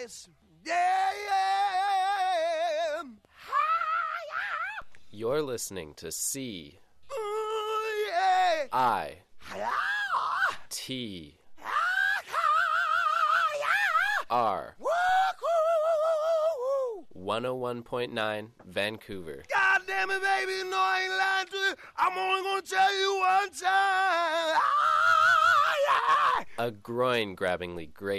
yes. Yeah. You're listening to C Yeah. I T R 101.9 Vancouver. God damn it, baby, you know I ain't lying to you. I'm only gonna tell you one time. A groin-grabbingly great